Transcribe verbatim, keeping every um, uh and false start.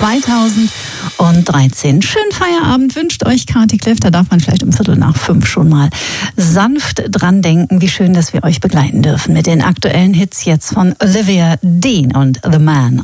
zweitausenddreizehn. Schönen Feierabend wünscht euch Kati Cliff. Da darf man vielleicht um Viertel nach fünf schon mal sanft dran denken. Wie schön, dass wir euch begleiten dürfen mit den aktuellen Hits jetzt von Olivia Dean und The Man